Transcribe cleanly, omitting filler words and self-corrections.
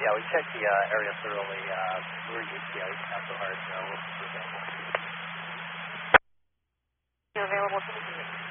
Yeah, we checked the area thoroughly. We're used to not so hard, so we'll be available. You're available to the